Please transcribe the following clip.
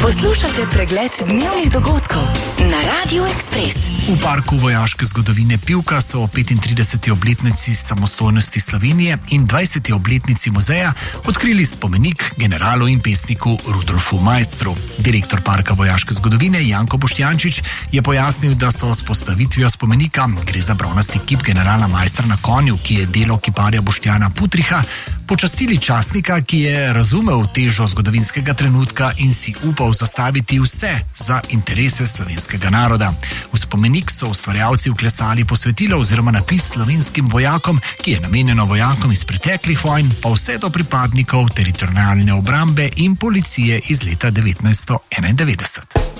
Poslušate pregled dnevnih dogodkov na Radio Ekspres. V parku vojaške zgodovine Pivka so o 35. obletnici samostojnosti Slovenije in 20. obletnici muzeja odkrili spomenik generalu in pesniku Rudolfu Maistru. Direktor parka vojaške zgodovine Janko Boštjančič je pojasnil, da so s postavitvijo spomenika, gre za bronasti kip generala Maistra na konju, ki je delo kiparja Boštjana Putriha, počastili častnika, ki je razumel težo zgodovinskega trenutka in si upal zastaviti vse za interese slovenskega naroda. V spomenik so ustvarjalci vklesali posvetilo oziroma napis slovenskim vojakom, ki je namenjeno vojakom iz preteklih vojn, pa vse do pripadnikov teritorialne obrambe in policije iz leta 1991.